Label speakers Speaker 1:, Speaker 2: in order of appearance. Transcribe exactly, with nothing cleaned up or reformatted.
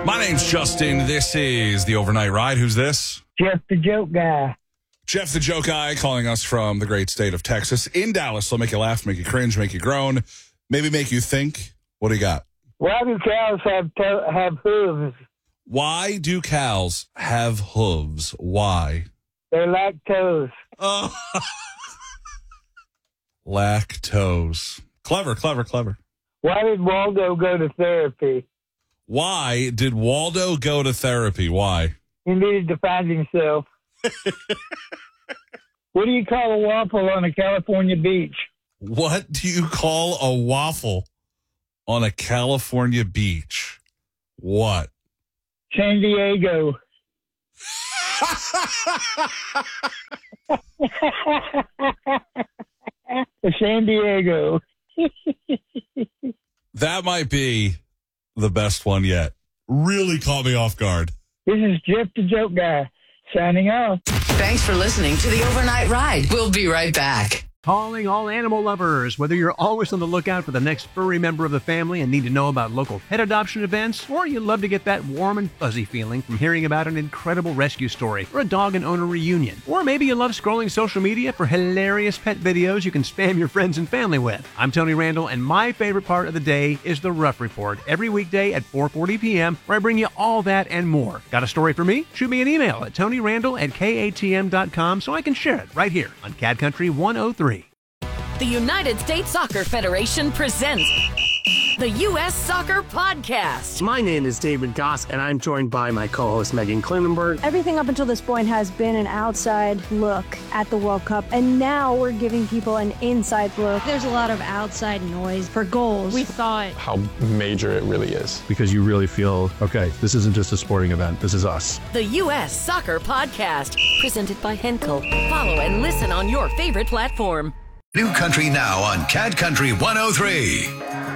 Speaker 1: My name's Justin. This is the Overnight Ride. Who's this?
Speaker 2: Jeff the Joke Guy.
Speaker 1: Jeff the Joke Guy calling us from the great state of Texas in Dallas. They'll make you laugh, make you cringe, make you groan, maybe make you think. What do you got?
Speaker 2: Why do cows have to- have hooves?
Speaker 1: Why do cows have hooves? Why?
Speaker 2: They're lactose.
Speaker 1: Oh. Lactose. Clever, clever, clever.
Speaker 2: Why did Waldo go to therapy?
Speaker 1: Why did Waldo go to therapy? Why?
Speaker 2: He needed to find himself. What do you call a waffle on a California beach?
Speaker 1: What do you call a waffle on a California beach? What?
Speaker 2: San Diego. San Diego.
Speaker 1: That might be the best one yet. Really caught me off guard.
Speaker 2: This is Jeff the Joke Guy signing off.
Speaker 3: Thanks for listening to the Overnight Ride. We'll be right back.
Speaker 4: Calling all animal lovers. Whether you're always on the lookout for the next furry member of the family and need to know about local pet adoption events, or you love to get that warm and fuzzy feeling from hearing about an incredible rescue story or a dog and owner reunion, or maybe you love scrolling social media for hilarious pet videos you can spam your friends and family with. I'm Tony Randall, and my favorite part of the day is the Rough Report every weekday at four forty p.m., where I bring you all that and more. Got a story for me? Shoot me an email at tonyrandall at k a t m dot com so I can share it right here on Cat Country one oh three.
Speaker 5: The United States Soccer Federation presents the U S Soccer Podcast.
Speaker 6: My name is David Goss, and I'm joined by my co-host Megan Klinenberg.
Speaker 7: Everything up until this point has been an outside look at the World Cup, and now we're giving people an inside look.
Speaker 8: There's a lot of outside noise for goals. We thought
Speaker 9: how major it really is.
Speaker 10: Because you really feel, okay, this isn't just a sporting event, this is us.
Speaker 5: The U S Soccer Podcast, presented by Henkel. Follow and listen on your favorite platform.
Speaker 11: New Country Now on Cat Country one oh three.